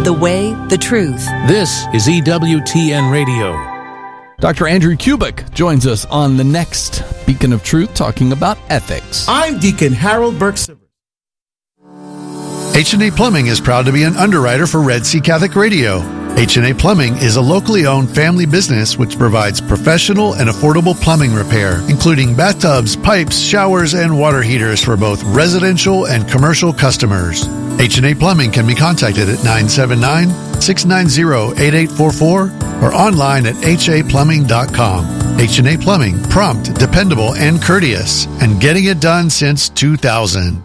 the way, the truth. This is EWTN Radio. Dr. Andrew Kubik joins us on the next Beacon of Truth talking about ethics. I'm Deacon Harold Burke-Sivers. H&A Plumbing is proud to be an underwriter for Red Sea Catholic Radio. H&A Plumbing is a locally owned family business which provides professional and affordable plumbing repair, including bathtubs, pipes, showers, and water heaters for both residential and commercial customers. H&A Plumbing can be contacted at 979-690-8844 or online at haplumbing.com. H&A Plumbing, prompt, dependable, and courteous, and getting it done since 2000.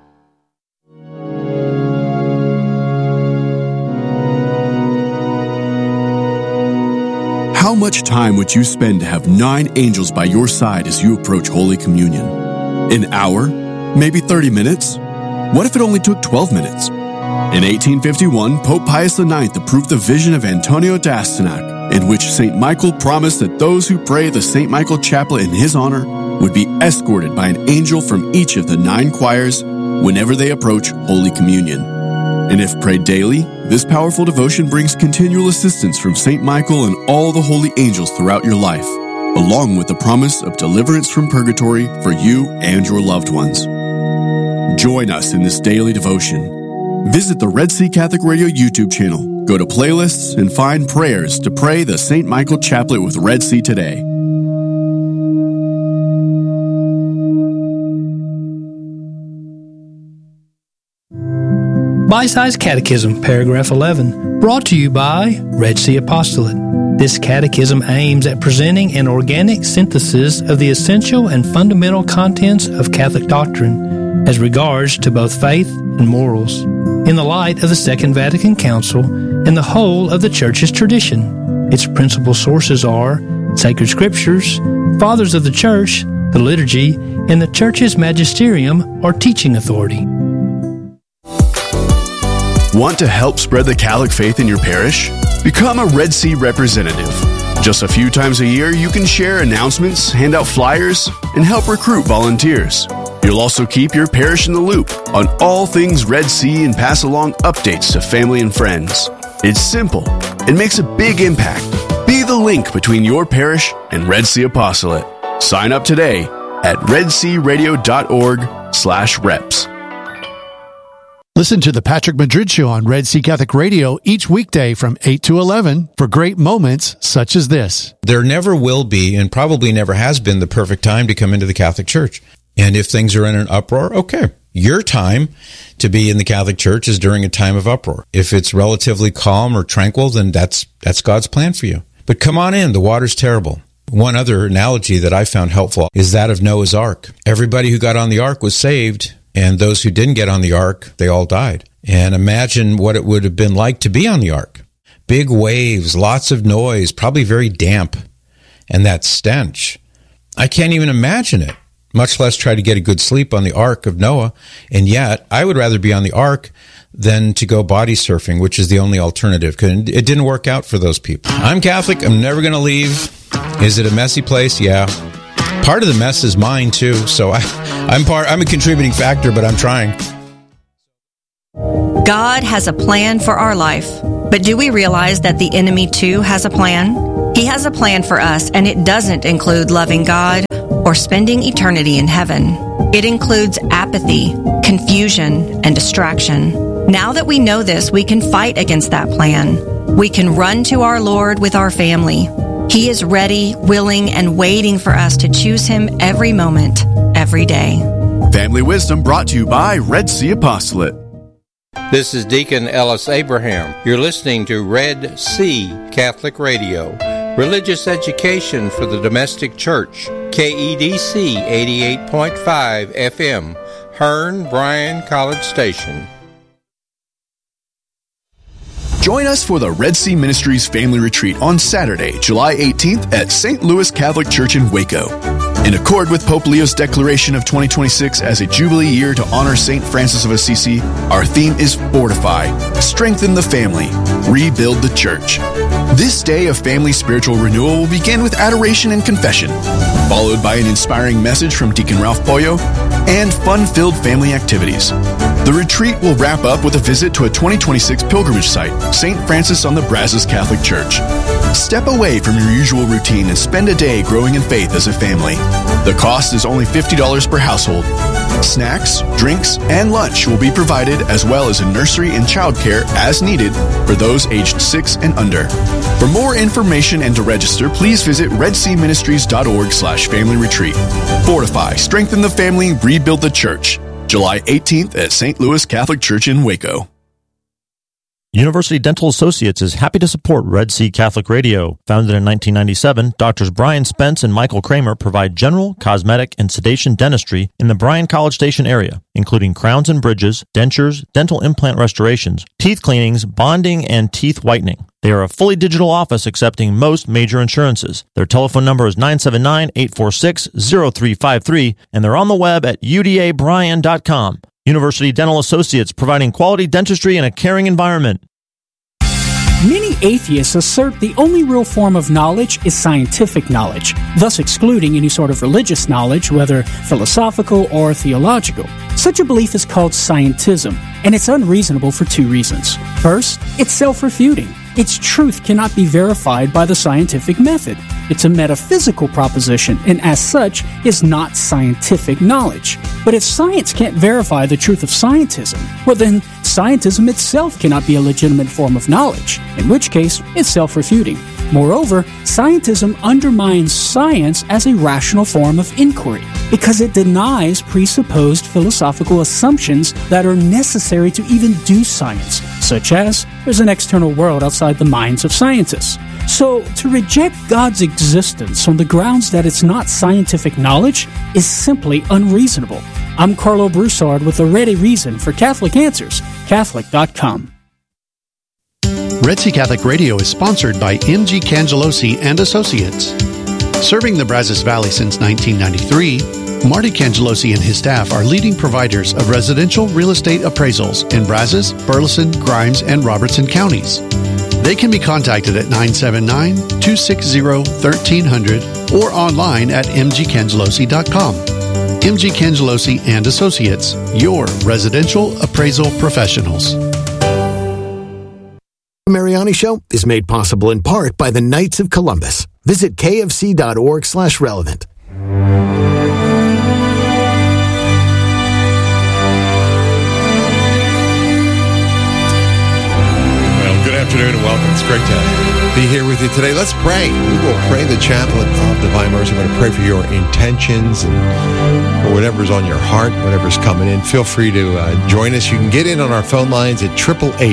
How much time would you spend to have 9 angels by your side as you approach Holy Communion? An hour? Maybe 30 minutes? What if it only took 12 minutes? In 1851, Pope Pius IX approved the vision of Antonio d'Astyanac, in which St. Michael promised that those who pray the St. Michael Chaplet in his honor would be escorted by an angel from each of the 9 choirs whenever they approach Holy Communion. And if prayed daily, this powerful devotion brings continual assistance from St. Michael and all the holy angels throughout your life, along with the promise of deliverance from purgatory for you and your loved ones. Join us in this daily devotion. Visit the Red Sea Catholic Radio YouTube channel, go to playlists, and find prayers to pray the St. Michael Chaplet with Red Sea today. Bite-Sized Catechism, Paragraph 11, brought to you by Red Sea Apostolate. This catechism aims at presenting an organic synthesis of the essential and fundamental contents of Catholic doctrine as regards to both faith and morals, in the light of the Second Vatican Council and the whole of the Church's tradition. Its principal sources are sacred scriptures, fathers of the Church, the liturgy, and the Church's magisterium or teaching authority. Want to help spread the Catholic faith in your parish? Become a Red Sea representative. Just a few times a year, you can share announcements, hand out flyers, and help recruit volunteers. You'll also keep your parish in the loop on all things Red Sea and pass along updates to family and friends. It's simple. It makes a big impact. Be the link between your parish and Red Sea Apostolate. Sign up today at redsearadio.org/reps. Listen to the Patrick Madrid Show on Red Sea Catholic Radio each weekday from 8 to 11 for great moments such as this. There never will be, and probably never has been, the perfect time to come into the Catholic Church. And if things are in an uproar, okay. Your time to be in the Catholic Church is during a time of uproar. If it's relatively calm or tranquil, then that's God's plan for you. But come on in, the water's terrible. One other analogy that I found helpful is that of Noah's Ark. Everybody who got on the ark was saved, and those who didn't get on the ark, they all died. And imagine what it would have been like to be on the ark. Big waves, lots of noise, probably very damp. And that stench. I can't even imagine it, much less try to get a good sleep on the ark of Noah. And yet, I would rather be on the ark than to go body surfing, which is the only alternative. It didn't work out for those people. I'm Catholic. I'm never going to leave. Is it a messy place? Yeah. Part of the mess is mine, too. So I'm a contributing factor, but I'm trying. God has a plan for our life. But do we realize that the enemy, too, has a plan? He has a plan for us, and it doesn't include loving God or spending eternity in heaven. It includes apathy, confusion, and distraction. Now that we know this, we can fight against that plan. We can run to our Lord with our family. He is ready, willing, and waiting for us to choose Him every moment, every day. Family Wisdom brought to you by Red Sea Apostolate. This is Deacon Ellis Abraham. You're listening to Red Sea Catholic Radio, religious education for the domestic church, KEDC 88.5 FM, Hearn, Bryan College Station. Join us for the Red Sea Ministries Family Retreat on Saturday, July 18th at St. Louis Catholic Church in Waco. In accord with Pope Leo's declaration of 2026 as a Jubilee year to honor St. Francis of Assisi, our theme is Fortify, Strengthen the Family, Rebuild the Church. This day of family spiritual renewal will begin with adoration and confession, followed by an inspiring message from Deacon Ralph Pollo and fun-filled family activities. The retreat will wrap up with a visit to a 2026 pilgrimage site, St. Francis on the Brazos Catholic Church. Step away from your usual routine and spend a day growing in faith as a family. The cost is only $50 per household. Snacks, drinks, and lunch will be provided, as well as a nursery and childcare as needed for those aged 6 and under. For more information and to register, please visit redseaministries.org/family retreat. Fortify, strengthen the family, rebuild the church. July 18th at St. Louis Catholic Church in Waco. University Dental Associates is happy to support Red Sea Catholic Radio. Founded in 1997, Doctors Brian Spence and Michael Kramer provide general, cosmetic, and sedation dentistry in the Bryan College Station area, including crowns and bridges, dentures, dental implant restorations, teeth cleanings, bonding, and teeth whitening. They are a fully digital office accepting most major insurances. Their telephone number is 979-846-0353, and they're on the web at udabryan.com. University Dental Associates, providing quality dentistry in a caring environment. Many atheists assert the only real form of knowledge is scientific knowledge, thus excluding any sort of religious knowledge, whether philosophical or theological. Such a belief is called scientism, and it's unreasonable for two reasons. First, it's self-refuting. Its truth cannot be verified by the scientific method. It's a metaphysical proposition, and as such, is not scientific knowledge. But if science can't verify the truth of scientism, well then, scientism itself cannot be a legitimate form of knowledge, in which case, it's self-refuting. Moreover, scientism undermines science as a rational form of inquiry, because it denies presupposed philosophical assumptions that are necessary to even do science, such as there's an external world outside the minds of scientists. So, to reject God's existence on the grounds that it's not scientific knowledge is simply unreasonable. I'm Carlo Broussard with a ready reason for Catholic Answers, Catholic.com. Red Sea Catholic Radio is sponsored by M.G. Cangelosi and Associates. Serving the Brazos Valley since 1993, Marty Cangelosi and his staff are leading providers of residential real estate appraisals in Brazos, Burleson, Grimes, and Robertson counties. They can be contacted at 979-260-1300 or online at mgcangelosi.com. M.G. Cangelosi and Associates, your residential appraisal professionals. The Mariani Show is made possible in part by the Knights of Columbus. Visit kfc.org/relevant. Well, good afternoon and welcome. It's great to be here with you today. Let's pray. We will pray the chaplet of Divine Mercy. I'm going to pray for your intentions and or whatever's on your heart, whatever's coming in. Feel free to join us. You can get in on our phone lines at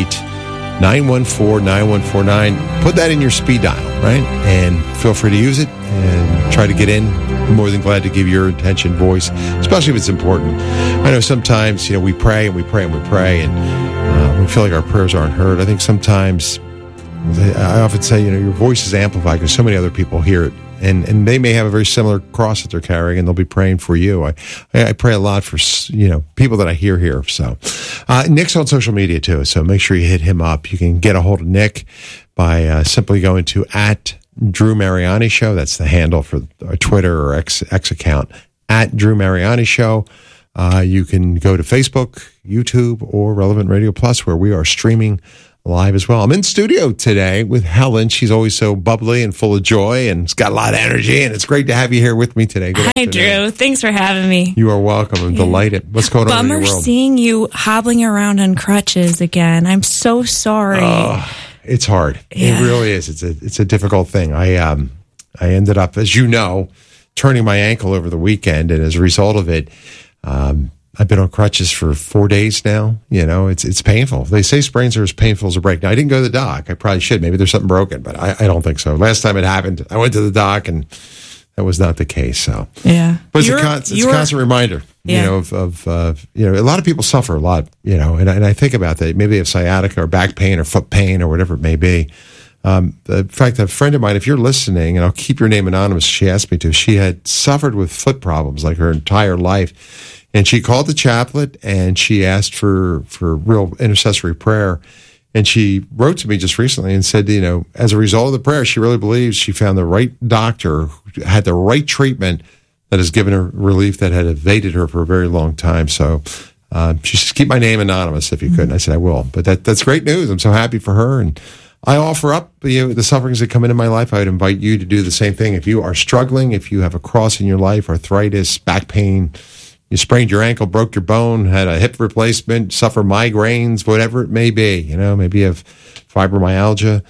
888-914-9149. Put that in your speed dial, right? And feel free to use it and try to get in. I'm more than glad to give your intention voice, especially if it's important. I know sometimes, we pray and we pray and we pray, and we feel like our prayers aren't heard. I think sometimes, I often say, your voice is amplified because so many other people hear it. And they may have a very similar cross that they're carrying, and they'll be praying for you. I pray a lot for, people that I hear here. So, Nick's on social media too, so make sure you hit him up. You can get a hold of Nick by simply going to @DrewMariani_Show. That's the handle for Twitter or X account, @DrewMariani_Show. You can go to Facebook, YouTube, or Relevant Radio Plus, where we are streaming live as well. I'm in studio today with Helen. She's always so bubbly and full of joy, and it's got a lot of energy, and it's great to have you here with me today. Good Hi, afternoon. Drew. Thanks for having me. You are welcome. I'm delighted. What's going on in your world? Bummer seeing you hobbling around on crutches again. I'm so sorry. It's hard. Yeah. It really is. It's a difficult thing. I ended up, as you know, turning my ankle over the weekend, and as a result of it, I've been on crutches for 4 days now. It's painful. They say sprains are as painful as a break. Now, I didn't go to the doc. I probably should. Maybe there's something broken, but I don't think so. Last time it happened, I went to the doc, and that was not the case. So, yeah, but it's a constant reminder. Yeah. Of a lot of people suffer a lot. And I think about that. Maybe they have sciatica or back pain or foot pain or whatever it may be. In fact, a friend of mine, if you're listening, and I'll keep your name anonymous, she asked me to. She had suffered with foot problems like her entire life. And she called the chaplet, and she asked for real intercessory prayer. And she wrote to me just recently and said, as a result of the prayer, she really believes she found the right doctor who had the right treatment that has given her relief that had evaded her for a very long time. So She says, keep my name anonymous if you could. And I said, I will. But that's great news. I'm so happy for her. And I offer up the sufferings that come into my life. I would invite you to do the same thing. If you are struggling, if you have a cross in your life, arthritis, back pain, you sprained your ankle, broke your bone, had a hip replacement, suffer migraines, whatever it may be, maybe you have fibromyalgia.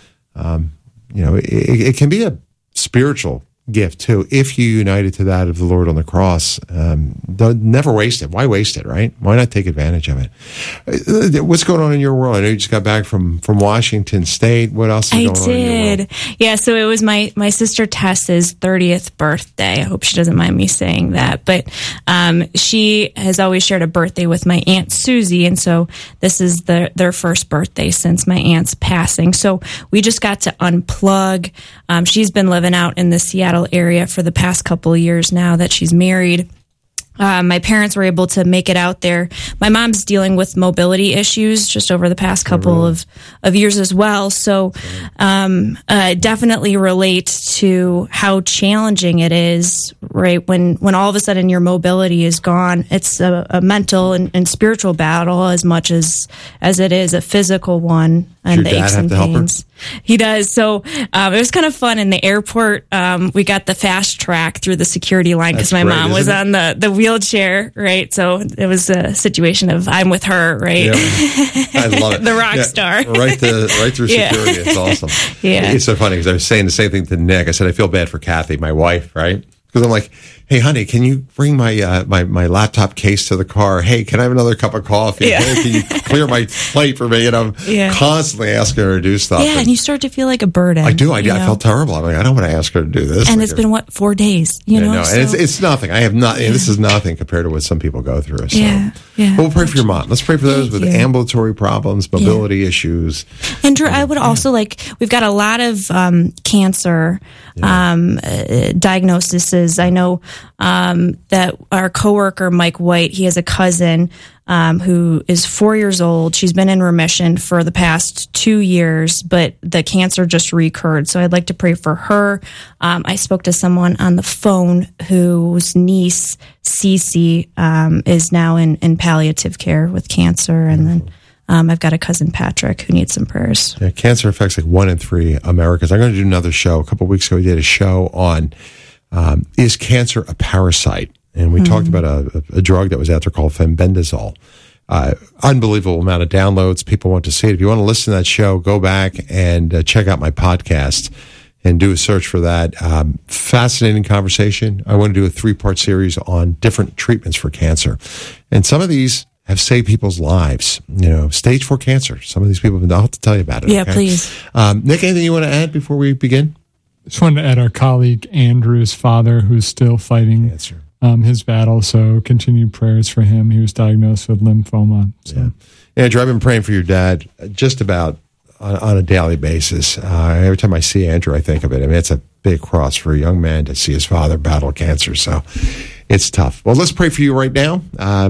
It can be a spiritual gift too if you united to that of the Lord on the cross. Never waste it. Why waste it, right? Why not take advantage of it? What's going on in your world? I know you just got back from Washington State. What else is going on in your world? Yeah, so it was my sister Tessa's 30th birthday. I hope she doesn't mind me saying that. But she has always shared a birthday with my Aunt Susie, and so this is their first birthday since my aunt's passing. So we just got to unplug. She's been living out in the Seattle area for the past couple of years now that she's married. My parents were able to make it out there. My mom's dealing with mobility issues just over the past couple of years as well. So definitely relate to how challenging it is, right? When all of a sudden your mobility is gone, it's a mental and spiritual battle as much as it is a physical one. And the aches and pains. He does. So it was kind of fun in the airport. We got the fast track through the security line because my mom was on the wheelchair, right? So it was a situation of I'm with her, right? Yeah. I love it. The rock star. Right through security. It's awesome. Yeah. It's so funny because I was saying the same thing to Nick. I said, I feel bad for Kathy, my wife, right? Because I'm like, hey, honey, can you bring my my laptop case to the car? Hey, can I have another cup of coffee? Yeah. Hey, can you clear my plate for me? And I'm constantly asking her to do stuff. Yeah, and you start to feel like a burden. I do. I felt terrible. I'm like, I don't want to ask her to do this. And it's been, 4 days? You know? So. And it's nothing. I have not. This is nothing compared to what some people go through. So. Yeah. But we'll pray for your mom. Let's pray for those with ambulatory problems, mobility issues. And Drew, I would also we've got a lot of cancer diagnoses. I know that our coworker, Mike White, he has a cousin who is 4 years old. She's been in remission for the past 2 years, but the cancer just recurred. So I'd like to pray for her. I spoke to someone on the phone whose niece, Cece, is now in palliative care with cancer. And then I've got a cousin, Patrick, who needs some prayers. Yeah, cancer affects 1 in 3 Americans. I'm going to do another show. A couple of weeks ago, we did a show on is cancer a parasite? And we talked about a drug that was out there called fenbendazole. Unbelievable amount of downloads. People want to see it. If you want to listen to that show, go back and check out my podcast and do a search for that. Fascinating conversation. I want to do a 3-part series on different treatments for cancer. And some of these have saved people's lives. Stage 4 cancer. Some of these people, I'll have to tell you about it. Yeah, okay? please. Nick, anything you want to add before we begin? Just wanted to add our colleague Andrew's father, who's still fighting cancer. His battle. So continued prayers for him. He was diagnosed with lymphoma. So. Yeah. Andrew, I've been praying for your dad just about on a daily basis. Every time I see Andrew, I think of it. I mean, it's a big cross for a young man to see his father battle cancer. So it's tough. Well, let's pray for you right now.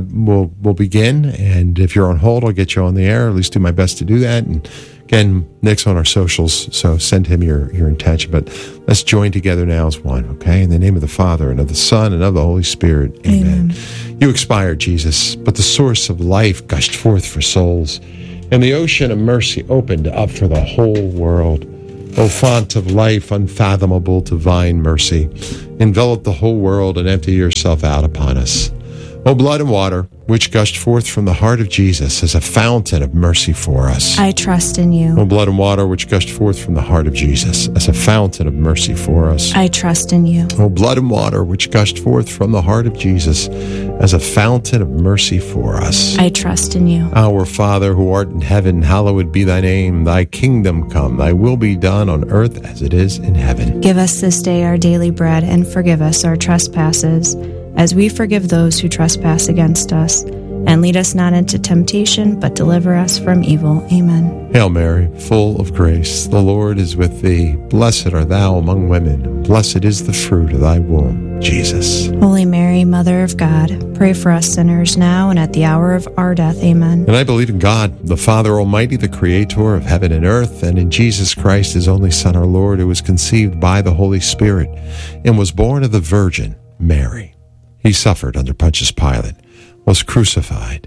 We'll begin. And if you're on hold, I'll get you on the air. At least do my best to do that. And again, Nick's on our socials, so send him your intention. But let's join together now as one, okay? In the name of the Father, and of the Son, and of the Holy Spirit. Amen. You expired, Jesus, but the source of life gushed forth for souls, and the ocean of mercy opened up for the whole world. O font of life, unfathomable divine mercy, envelop the whole world and empty yourself out upon us. O blood and water, which gushed forth from the heart of Jesus as a fountain of mercy for us. I trust in you. O blood and water, which gushed forth from the heart of Jesus as a fountain of mercy for us. I trust in you. O blood and water, which gushed forth from the heart of Jesus as a fountain of mercy for us. I trust in you. Our Father, who art in heaven, hallowed be thy name. Thy kingdom come, thy will be done on earth as it is in heaven. Give us this day our daily bread, and forgive us our trespasses, as we forgive those who trespass against us. And lead us not into temptation, but deliver us from evil. Amen. Hail Mary, full of grace, the Lord is with thee. Blessed art thou among women, and blessed is the fruit of thy womb, Jesus. Holy Mary, Mother of God, pray for us sinners now and at the hour of our death. Amen. And I believe in God, the Father Almighty, the Creator of heaven and earth, and in Jesus Christ, his only Son, our Lord, who was conceived by the Holy Spirit and was born of the Virgin Mary. He suffered under Pontius Pilate, was crucified,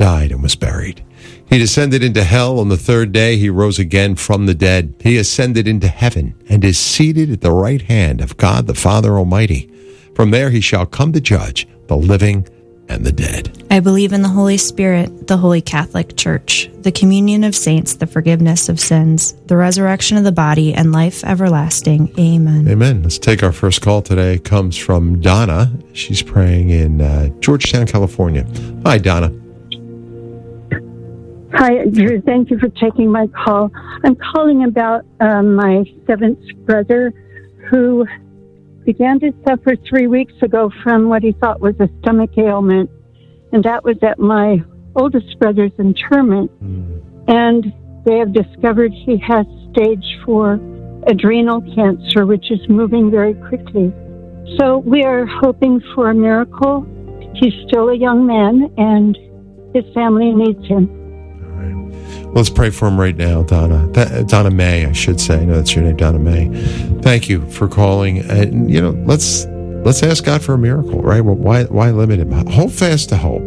died, and was buried. He descended into hell. On the third day, he rose again from the dead. He ascended into heaven and is seated at the right hand of God the Father Almighty. From there he shall come to judge the living and the dead. I believe in the Holy Spirit, the Holy Catholic Church, the communion of saints, the forgiveness of sins, the resurrection of the body, and life everlasting. Amen. Amen. Let's take our first call today. It comes from Donna. She's praying in Georgetown, California. Hi, Donna. Hi, Drew. Thank you for taking my call. I'm calling about my seventh brother who began to suffer 3 weeks ago from what he thought was a stomach ailment. And that was at my oldest brother's interment. And they have discovered he has stage 4 adrenal cancer, which is moving very quickly. So we are hoping for a miracle. He's still a young man, and his family needs him. Let's pray for him right now, Donna. Donna May, I should say. I know that's your name, Donna May. Thank you for calling. Let's ask God for a miracle, right? Well, why limit him? Hold fast to hope.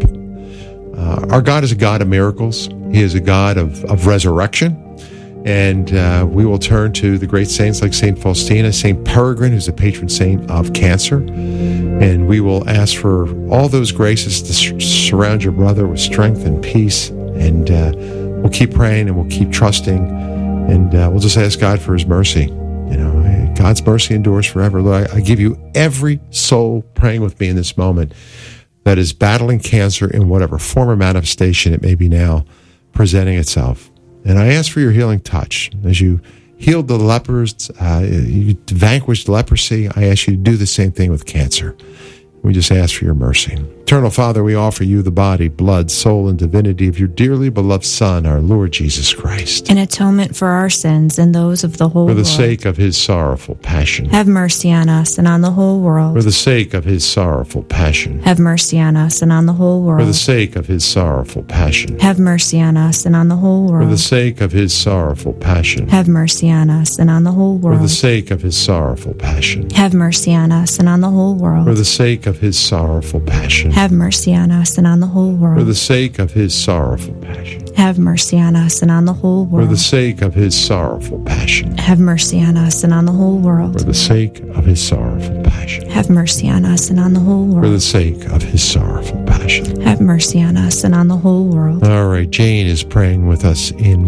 Our God is a God of miracles. He is a God of resurrection. And we will turn to the great saints like St. Faustina, St. Peregrine, who's the patron saint of cancer. And we will ask for all those graces to surround your brother with strength and peace. And we'll keep praying and we'll keep trusting. And we'll just ask God for his mercy. God's mercy endures forever. Lord, I give you every soul praying with me in this moment that is battling cancer in whatever form or manifestation it may be now presenting itself. And I ask for your healing touch. As you healed the lepers, you vanquished leprosy, I ask you to do the same thing with cancer. We just ask for your mercy. Eternal Father, we offer you the body, blood, soul, and divinity of your dearly beloved Son, our Lord Jesus Christ. In atonement for our sins and those of the whole world. For the sake of his sorrowful passion. Have mercy on us and on the whole world. For the sake of his sorrowful passion. Have mercy on us and on the whole world. For the sake of his sorrowful passion. Have mercy on us and on the whole world. For the sake of his sorrowful passion. Have mercy on us and on the whole world. For the sake of his sorrowful passion. Have mercy on us and on the whole world. For the sake of his sorrowful passion. Have mercy on us and on the whole world. For the sake of his sorrowful passion. Have mercy on us and on the whole world. For the sake of his sorrowful passion. Have mercy on us and on the whole world. For the sake of his sorrowful passion. Have mercy on us and on the whole world. For the sake of his sorrowful passion. Have mercy on us and on the whole world. All right, Jane is praying with us in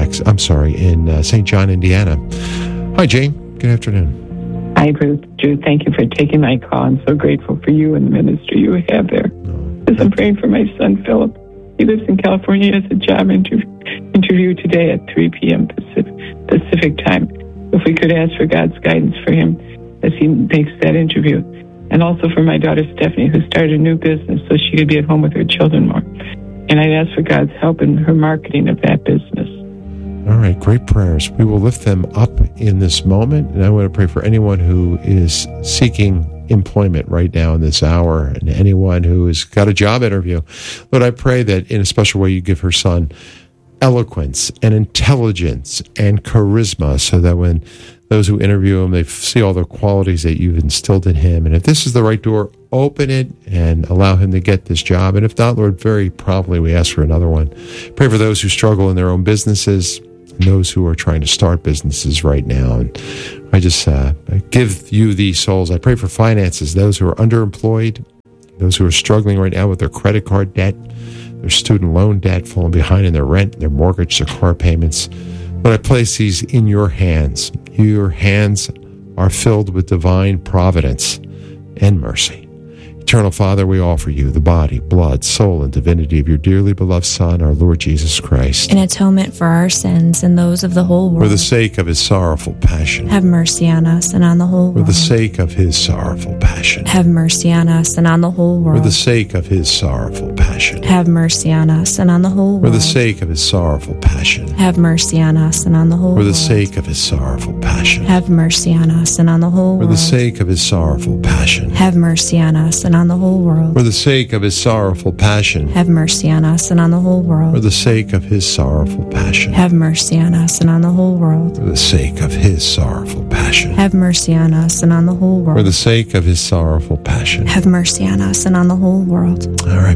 in St. John, Indiana. Hi, Jane. Good afternoon. Hi, Drew. Thank you for taking my call. I'm so grateful for you and the ministry you have there. As I'm praying for my son, Philip. He lives in California. He has a job interview today at 3 p.m. Pacific time. If we could ask for God's guidance for him as he makes that interview. And also for my daughter, Stephanie, who started a new business so she could be at home with her children more. And I'd ask for God's help in her marketing of that business. All right, great prayers. We will lift them up in this moment. And I want to pray for anyone who is seeking employment right now in this hour and anyone who has got a job interview. Lord, I pray that in a special way you give her son eloquence and intelligence and charisma so that when those who interview him, they see all the qualities that you've instilled in him. And if this is the right door, open it and allow him to get this job. And if not, Lord, very promptly we ask for another one. Pray for those who struggle in their own businesses, and those who are trying to start businesses right now. And I just give you these souls. I pray for finances, those who are underemployed, those who are struggling right now with their credit card debt, their student loan debt, falling behind in their rent, their mortgage, their car payments. But I place these in your hands. Your hands are filled with divine providence and mercy. Eternal Father, we offer you the body, blood, soul, and divinity of your dearly beloved Son, our Lord Jesus Christ. In atonement for our sins and those of the whole world. For the sake of his sorrowful passion. Have mercy on us and on the whole world. For the sake of his sorrowful passion. Have mercy on us and on the whole world. For the sake of his sorrowful passion. Have mercy on us and on the whole world. For the sake of his sorrowful passion. Have mercy on us and on the whole world. For the sake of his sorrowful passion. Have mercy on us and on the whole world. For the sake of his sorrowful passion. Have mercy on us and on the whole world. For the sake of his sorrowful passion. Have mercy on us and on the whole world. For the sake of his sorrowful passion. Have mercy on us and on the whole world. For the sake of his sorrowful passion. Have mercy on us and on the whole world. For the sake of his sorrowful passion. Have mercy on us and on the whole world. All right, before we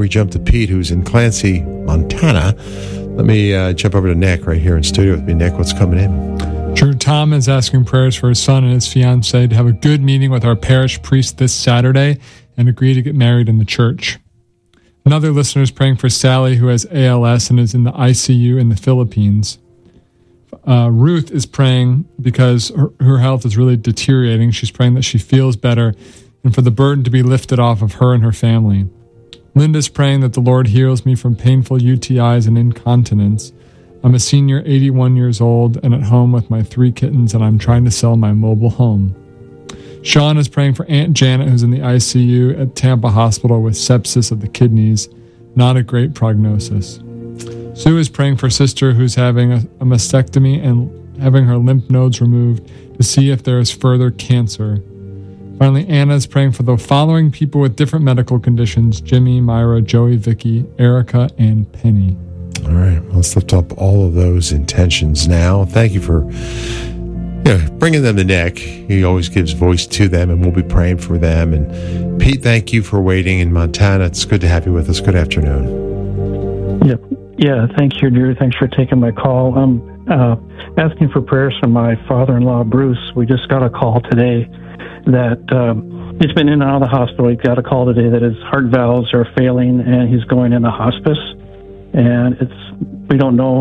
we jump to Pete, who's in Clancy, Montana. Let me jump over to Nick right here in studio with me. Nick, what's coming in? Sure. Tom is asking prayers for his son and his fiancée to have a good meeting with our parish priest this Saturday and agree to get married in the church. Another listener is praying for Sally, who has ALS and is in the ICU in the Philippines. Ruth is praying because her health is really deteriorating. She's praying that she feels better and for the burden to be lifted off of her and her family. Linda's praying that the Lord heals me from painful UTIs and incontinence. I'm a senior, 81 years old, and at home with my 3 kittens, and I'm trying to sell my mobile home. Sean is praying for Aunt Janet, who's in the ICU at Tampa Hospital with sepsis of the kidneys. Not a great prognosis. Sue is praying for sister who's having a mastectomy and having her lymph nodes removed to see if there is further cancer. Finally, Anna is praying for the following people with different medical conditions: Jimmy, Myra, Joey, Vicky, Erica, and Penny. All right, let's lift up all of those intentions now. Thank you for bringing them to Nick. He always gives voice to them, and we'll be praying for them. And Pete, thank you for waiting in Montana. It's good to have you with us. Good afternoon. Yeah. Thank you, Drew. Thanks for taking my call. I'm asking for prayers for my father-in-law, Bruce. We just got a call today that he's been in and out of the hospital. He got a call today that his heart valves are failing, and he's going into hospice. And we don't know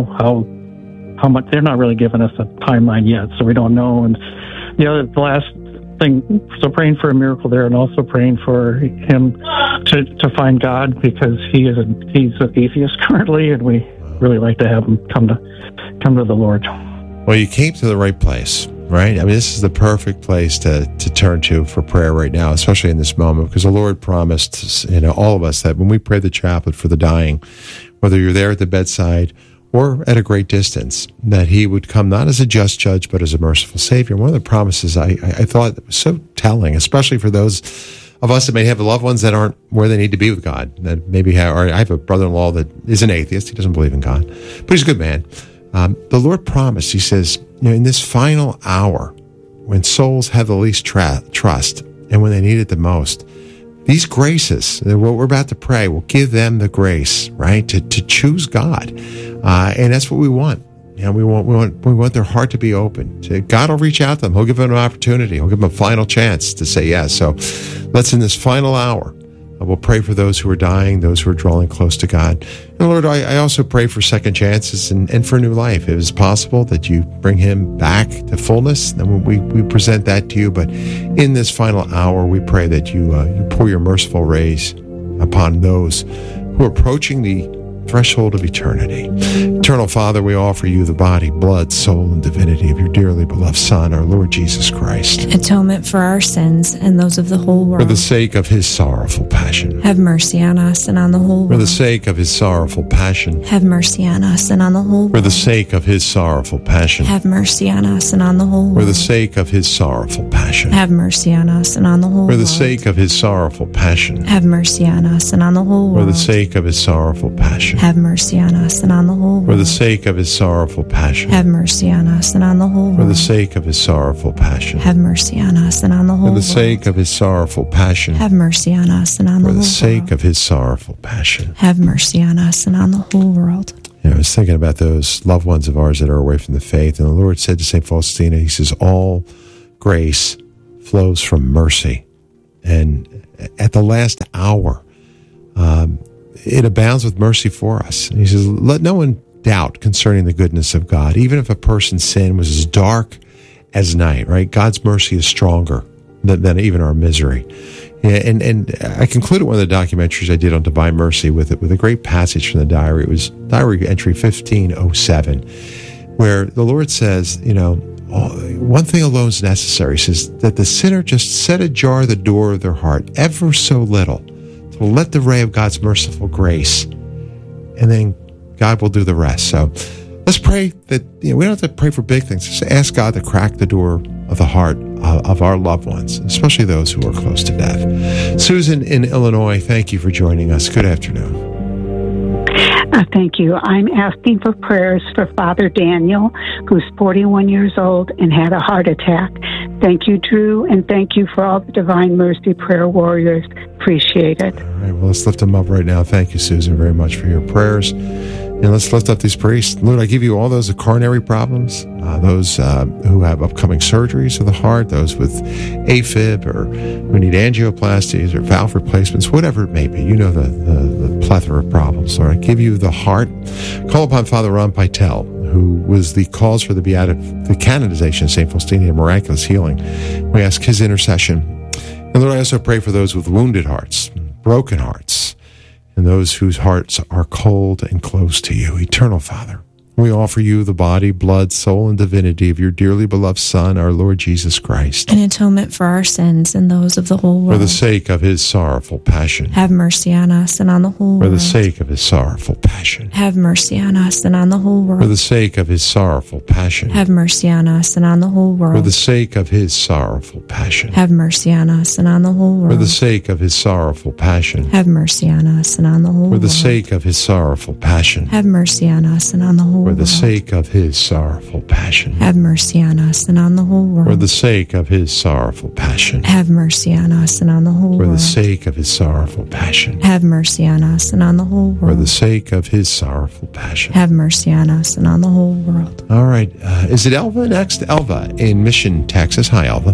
how much. They're not really giving us a timeline yet, so we don't know. And the last thing, so praying for a miracle there, and also praying for him to find God, because he's an atheist currently, and we really like to have him come to the Lord. Well, you came to the right place, right? I mean, this is the perfect place to turn to for prayer right now, especially in this moment, because the Lord promised, all of us, that when we pray the chaplet for the dying, whether you're there at the bedside or at a great distance, that he would come not as a just judge, but as a merciful Savior. One of the promises I thought that was so telling, especially for those of us that may have loved ones that aren't where they need to be with God. That maybe I have a brother-in-law that is an atheist. He doesn't believe in God, but he's a good man. The Lord promised, he says, in this final hour, when souls have the least trust and when they need it the most, these graces, what we're about to pray, will give them the grace, right, to choose God. And that's what we want. We want their heart to be open. God will reach out to them. He'll give them an opportunity. He'll give them a final chance to say yes. So let's, in this final hour, we'll pray for those who are dying, those who are drawing close to God. And Lord, I also pray for second chances and for new life. If it's possible that you bring him back to fullness, then we present that to you. But in this final hour, we pray that you pour your merciful rays upon those who are approaching the threshold of eternity. Eternal Father, we offer you the body, blood, soul, and divinity of your dearly beloved Son, our Lord Jesus Christ. Atonement for our sins and those of the whole world. For the sake of his sorrowful passion. Have mercy on us and on the whole world. For the sake of his sorrowful passion. Have mercy on us and on the whole world. For the sake of his sorrowful passion. Have mercy on us and on the whole world. For the sake of his sorrowful passion. Have mercy on us and on the whole world. For the sake of his sorrowful passion. Have mercy on us and on the whole world. For the sake of his sorrowful passion. Have mercy on us and on the whole world. For the sake of his sorrowful passion. Have mercy on us and on the whole world. For the sake of his sorrowful passion. Have mercy on us and on the whole world. For the sake of his sorrowful passion. Have mercy on us and on the whole world. For the sake of his sorrowful passion. Have mercy on us and on the whole world. I was thinking about those loved ones of ours that are away from the faith, and the Lord said to St. Faustina, he says, all grace flows from mercy. And at the last hour, it abounds with mercy for us. And he says, let no one doubt concerning the goodness of God. Even if a person's sin was as dark as night, right? God's mercy is stronger than even our misery. Yeah, and I concluded one of the documentaries I did on Divine Mercy with a great passage from the diary. It was diary entry 1507, where the Lord says, one thing alone is necessary. He says that the sinner just set ajar the door of their heart ever so little, to let the ray of God's merciful grace, and then God will do the rest. So let's pray that we don't have to pray for big things. Just ask God to crack the door of the heart of our loved ones, especially those who are close to death. Susan in Illinois, thank you for joining us. Good afternoon. Thank you. I'm asking for prayers for Father Daniel, who's 41 years old and had a heart attack. Thank you, Drew, and thank you for all the Divine Mercy Prayer Warriors. Appreciate it. All right, well, let's lift them up right now. Thank you, Susan, very much for your prayers. And let's lift up these priests. Lord, I give you all those with coronary problems, those who have upcoming surgeries of the heart, those with AFib or who need angioplasties or valve replacements, whatever it may be. You know the plethora of problems, Lord. I give you the heart. Call upon Father Ron Pytel, who was the cause for the canonization of St. Faustina, miraculous healing. We ask his intercession. And Lord, I also pray for those with wounded hearts, broken hearts, and those whose hearts are cold and close to you. Eternal Father, we offer you the body, blood, soul, and divinity of your dearly beloved Son, our Lord Jesus Christ. An atonement for our sins and those of the whole world. For the sake of his sorrowful passion. Have mercy on us and on the whole world. For the sake of his sorrowful passion. Have mercy on us and on the whole world. For the sake of his sorrowful passion. Have mercy on us and on the whole world. For the sake of his sorrowful passion. Have mercy on us and on the whole world. For the sake of his sorrowful passion. Have mercy on us and on the whole world. For the sake of his sorrowful passion. Have mercy on us and on the whole world. For the sake of his sorrowful passion. Have mercy on us and on the whole world. For the sake of his sorrowful passion. Have mercy on us and on the whole world. For the sake of his sorrowful passion. Have mercy on us and on the whole world. For the sake of his sorrowful passion. Have mercy on us and on the whole world. All right. Is it Elva next? Elva in Mission, Texas. Hi, Elva.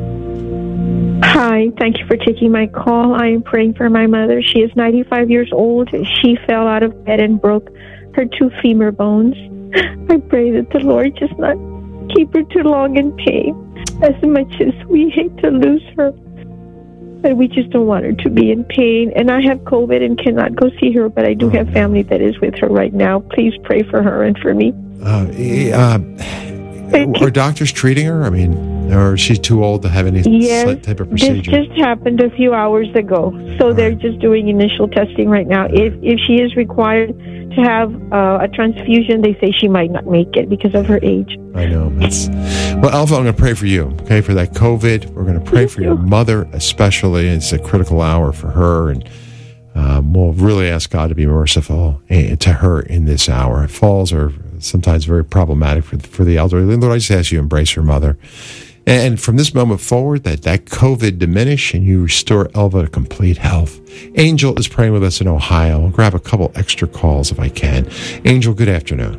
Hi, thank you for taking my call. I am praying for my mother. She is 95 years old. She fell out of bed and broke her 2 femur bones. I pray that the Lord just not keep her too long in pain. As much as we hate to lose her, but we just don't want her to be in pain. And I have COVID and cannot go see her, but I do have family that is with her right now. Please pray for her and for me. Are doctors treating her? I mean, or is she too old to have any type of procedure? This just happened a few hours ago. So they're just doing initial testing right now. If she is required to have a transfusion, they say she might not make it because of her age. I know. Well, Alpha, I'm going to pray for you, okay, for that COVID. We're going to pray for your mother especially. It's a critical hour for her, and we'll really ask God to be merciful to her in this hour. Falls are sometimes very problematic for the elderly. Lord, I just ask you to embrace your mother. And from this moment forward, that COVID diminish and you restore Elva to complete health. Angel is praying with us in Ohio. I'll grab a couple extra calls if I can. Angel, good afternoon.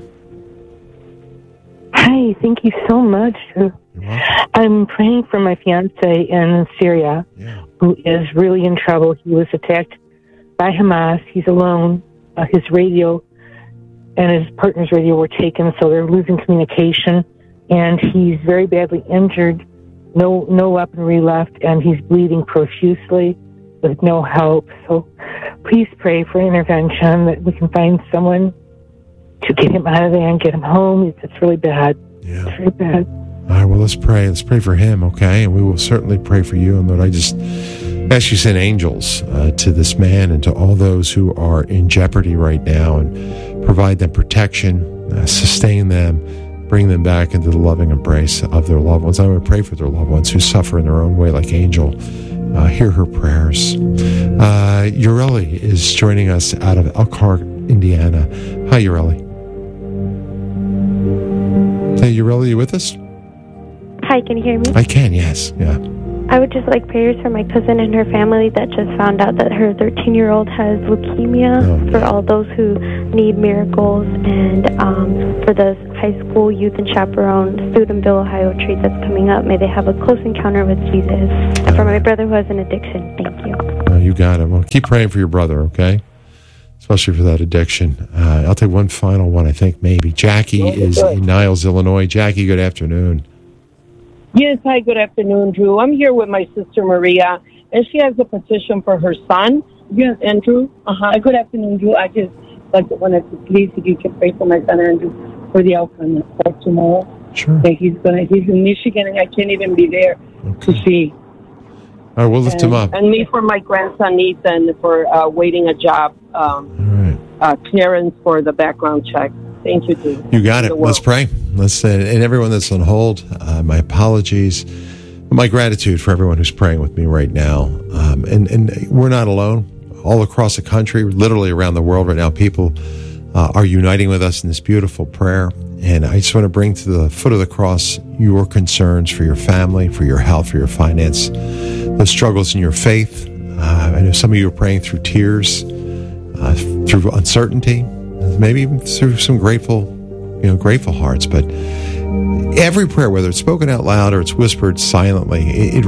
Hi, thank you so much. I'm praying for my fiance in Syria, who is really in trouble. He was attacked by Hamas. He's alone. His radio and his partner's radio were taken, so they're losing communication. And he's very badly injured, no weaponry left, and he's bleeding profusely with no help. So please pray for intervention, that we can find someone to get him out of there and get him home. It's really bad. Yeah. It's really bad. All right, well, let's pray. Let's pray for him, okay? And we will certainly pray for you. And Lord, I just ask you to send angels to this man and to all those who are in jeopardy right now, and provide them protection, sustain them, bring them back into the loving embrace of their loved ones. I would pray for their loved ones who suffer in their own way, like Angel. Hear her prayers. Ureli is joining us out of Elkhart, Indiana. Hi, Ureli. Hey, Ureli, you with us? Hi, can you hear me? I can, yes. Yeah. I would just like prayers for my cousin and her family that just found out that her 13-year-old has leukemia, for all those who need miracles, and for the high school youth and chaperone Steubenville, Ohio retreat that's coming up. May they have a close encounter with Jesus. And for my brother who has an addiction. Thank you. You got it. Well, keep praying for your brother, okay? Especially for that addiction. I'll take one final one, I think, maybe. Jackie is in Niles, Illinois. Jackie, good afternoon. Yes, hi, good afternoon, Drew. I'm here with my sister Maria, and she has a petition for her son. Yes, Andrew. Good afternoon, Drew. I just wanted to please, if you can pray for my son Andrew for the outcome of court tomorrow. Sure. He's in Michigan, and I can't even be there to see. All right, we'll lift him up. And me for my grandson Ethan for waiting a job, clearance for the background check. Thank you, Drew. You got it. Let's pray. And everyone that's on hold, my apologies. My gratitude for everyone who's praying with me right now. And we're not alone. All across the country, literally around the world right now, people are uniting with us in this beautiful prayer. And I just want to bring to the foot of the cross your concerns for your family, for your health, for your finance, those struggles in your faith. I know some of you are praying through tears, through uncertainty, maybe even through some grateful hearts. But every prayer, whether it's spoken out loud or it's whispered silently,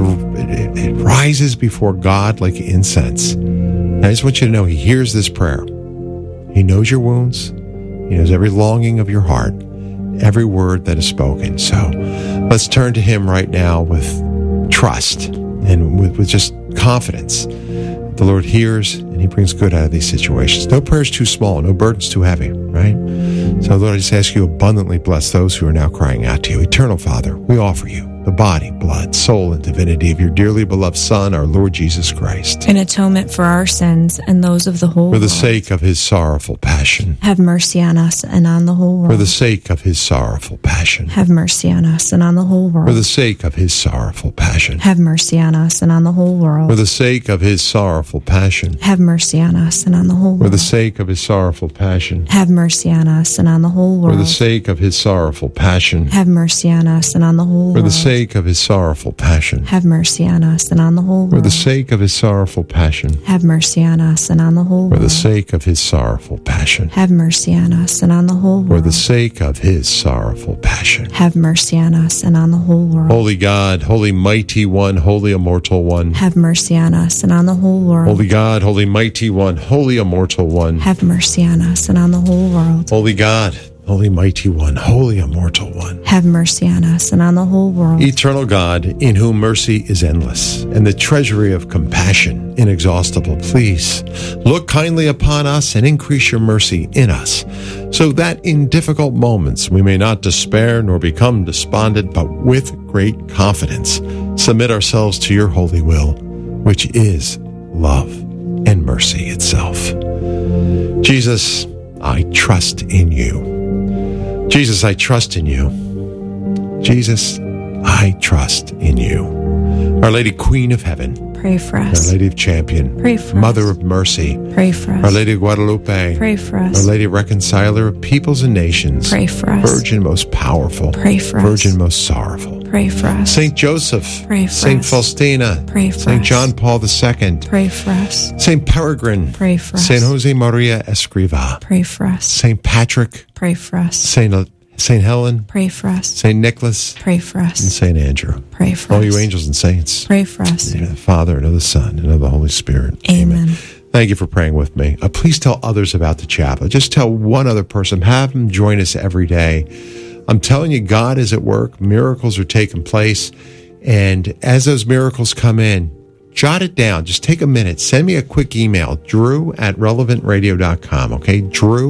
it rises before God like incense. And I just want you to know He hears this prayer. He knows your wounds. He knows every longing of your heart, every word that is spoken. So let's turn to Him right now with trust and with just confidence. The Lord hears and He brings good out of these situations. No prayer is too small, no burden's too heavy, right? So Lord, I just ask you abundantly bless those who are now crying out to you. Eternal Father, we offer you the body, blood, soul, and divinity of your dearly beloved Son, our Lord Jesus Christ. An atonement for our sins and those of the whole For the world. sake of His sorrowful passion. Have mercy on us and on the whole world. For the sake of His sorrowful passion. Have mercy on us and on the whole world. For the sake of His sorrowful passion. Have mercy on us and on the whole world. For the sake of His sorrowful passion. Have mercy on us and on the whole For world. the sake of His sorrowful passion. Have mercy on us and on the whole For world. the sake of His sorrowful passion. Have mercy on us and on the whole For world. the sake of His sorrowful passion. Have mercy on us and on the whole For world. the sake of His sorrowful passion. Have mercy on us and on the whole For world. the sake of His sorrowful passion. Have mercy on us and on the whole For world. the sake of His sorrowful passion. Have mercy on us and on the whole world. Holy God, Holy Mighty One, Holy Immortal One. Have mercy on us and on the whole world. Holy God, Holy Mighty One, Holy Immortal One. Have mercy on us and on the whole world. Holy God, Holy Mighty One, Holy Immortal One. Have mercy on us and on the whole world. Eternal God, in whom mercy is endless, and the treasury of compassion inexhaustible, please look kindly upon us and increase your mercy in us, so that in difficult moments we may not despair nor become despondent, but with great confidence submit ourselves to your holy will, which is love and mercy itself. Jesus, I trust in you. Jesus, I trust in you. Jesus, I trust in you. Our Lady Queen of Heaven. Pray for us. Our Lady of Champion. Pray for Mother us. of Mercy. Pray for us. Our Lady of Guadalupe. Pray for us. Our Lady Reconciler of peoples and nations. Pray for us. Virgin most powerful. Pray for us. Virgin most sorrowful. Pray for us. Saint Joseph. Pray for Saint us. Faustina. Pray for Saint us. John Paul II. Pray for us. Saint Peregrine. Pray for us. Saint Jose Maria Escriva. Pray for us. Saint Patrick. Pray for us. Saint Helen. Pray for us. Saint Nicholas. Pray for us. And Saint Andrew. Pray for All us. you angels and saints. Pray for us. In the name of the Father, and of the Son, and of the Holy Spirit. Amen. Thank you for praying with me. Please tell others about the chapel. Just tell one other person. Have them join us every day. I'm telling you, God is at work. Miracles are taking place. And as those miracles come in, jot it down. Just take a minute. Send me a quick email, drew@relevantradio.com. Okay?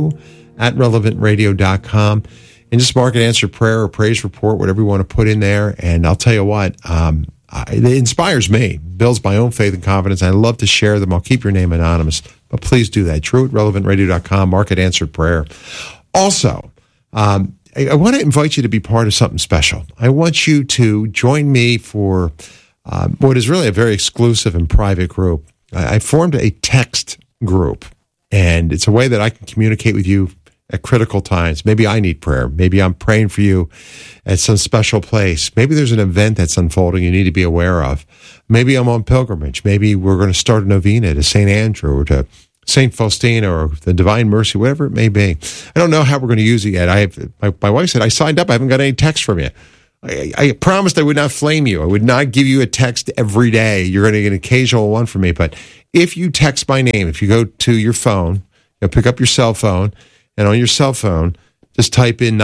drew@relevantradio.com. And just mark an answered prayer or praise report, whatever you want to put in there. And I'll tell you what, it inspires me, builds my own faith and confidence. I love to share them. I'll keep your name anonymous, but please do that. Drew@relevantradio.com, mark it answered prayer. Also, I want to invite you to be part of something special. I want you to join me for what is really a very exclusive and private group. I formed a text group, and it's a way that I can communicate with you at critical times. Maybe I need prayer. Maybe I'm praying for you at some special place. Maybe there's an event that's unfolding you need to be aware of. Maybe I'm on pilgrimage. Maybe we're going to start a novena to St. Andrew or to St. Faustina or the Divine Mercy, whatever it may be. I don't know how we're going to use it yet. My wife said, I signed up. I haven't got any text from you. I promised I would not flame you. I would not give you a text every day. You're going to get an occasional one from me. But if you text my name, if you go to your phone, pick up your cell phone, and on your cell phone, just type in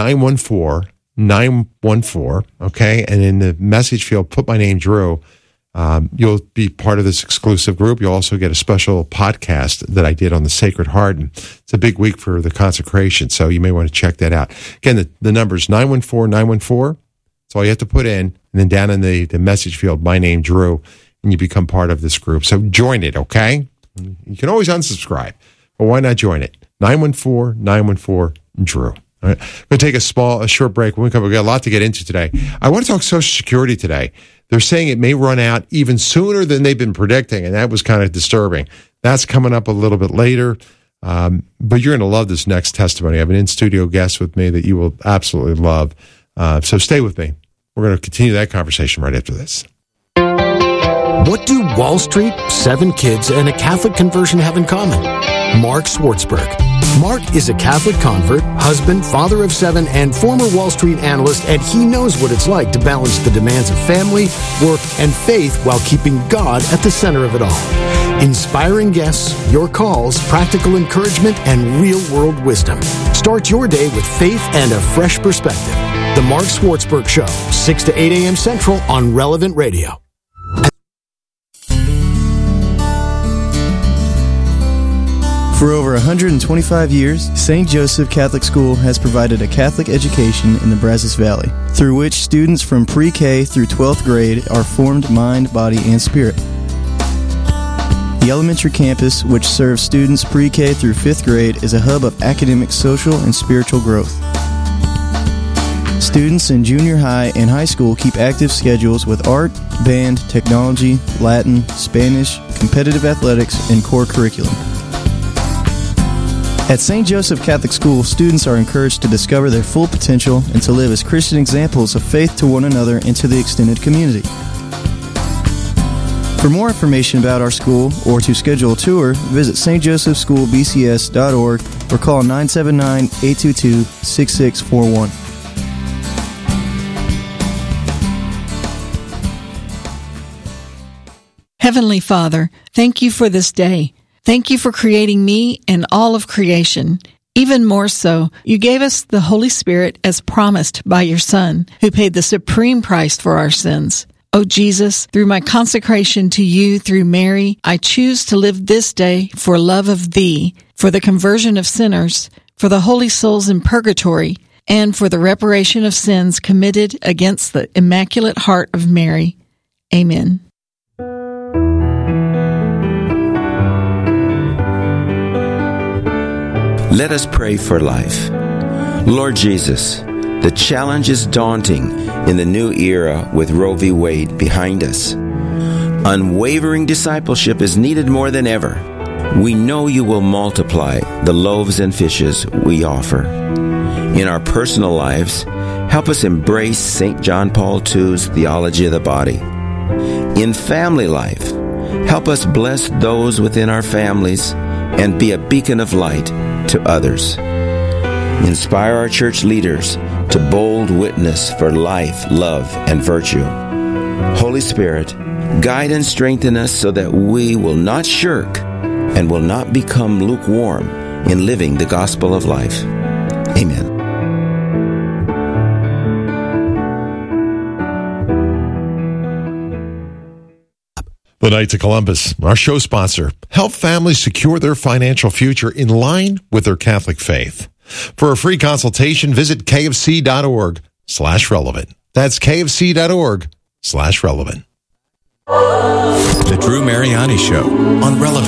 914, okay? And in the message field, put my name, Drew. You'll be part of this exclusive group. You'll also get a special podcast that I did on the Sacred Heart. And it's a big week for the consecration, so you may want to check that out. Again, the number is 914-914. That's all you have to put in. And then down in the message field, my name, Drew, and you become part of this group. So join it, okay? You can always unsubscribe, but why not join it? 914-914-DREW. All right. I'm going to take a short break. When we come, we've got a lot to get into today. I want to talk Social Security today. They're saying it may run out even sooner than they've been predicting, and that was kind of disturbing. That's coming up a little bit later. But you're going to love this next testimony. I have an in-studio guest with me that you will absolutely love. So stay with me. We're going to continue that conversation right after this. What do Wall Street, 7 kids, and a Catholic conversion have in common? Mark Swartzberg. Mark is a Catholic convert, husband, father of 7, and former Wall Street analyst, and he knows what it's like to balance the demands of family, work, and faith while keeping God at the center of it all. Inspiring guests, your calls, practical encouragement, and real-world wisdom. Start your day with faith and a fresh perspective. The Mark Swartzberg Show, 6 to 8 a.m. Central on Relevant Radio. For over 125 years, St. Joseph Catholic School has provided a Catholic education in the Brazos Valley, through which students from pre-K through 12th grade are formed mind, body, and spirit. The elementary campus, which serves students pre-K through 5th grade, is a hub of academic, social, and spiritual growth. Students in junior high and high school keep active schedules with art, band, technology, Latin, Spanish, competitive athletics, and core curriculum. At St. Joseph Catholic School, students are encouraged to discover their full potential and to live as Christian examples of faith to one another and to the extended community. For more information about our school or to schedule a tour, visit stjosephschoolbcs.org or call 979-822-6641. Heavenly Father, thank you for this day. Thank you for creating me and all of creation. Even more so, you gave us the Holy Spirit as promised by your Son, who paid the supreme price for our sins. Oh Jesus, through my consecration to you through Mary, I choose to live this day for love of thee, for the conversion of sinners, for the holy souls in purgatory, and for the reparation of sins committed against the Immaculate Heart of Mary. Amen. Let us pray for life. Lord Jesus, the challenge is daunting in the new era with Roe v. Wade behind us. Unwavering discipleship is needed more than ever. We know you will multiply the loaves and fishes we offer. In our personal lives, help us embrace St. John Paul II's theology of the body. In family life, help us bless those within our families and be a beacon of light to others. Inspire our church leaders to bold witness for life, love, and virtue. Holy Spirit, guide and strengthen us so that we will not shirk and will not become lukewarm in living the gospel of life. Amen. The Knights of Columbus, our show sponsor, help families secure their financial future in line with their Catholic faith. For a free consultation, visit kfc.org/relevant. That's kfc.org/relevant. The Drew Mariani Show on Relevant.